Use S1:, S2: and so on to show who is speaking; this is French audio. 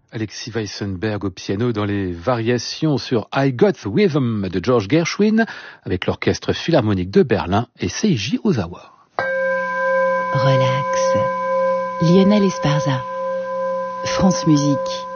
S1: Alexis Weissenberg au piano dans les variations sur I Got the Rhythm de George Gershwin avec l'Orchestre Philharmonique de Berlin et Seiji Ozawa.
S2: Relax. Lionel Esparza. France Musique.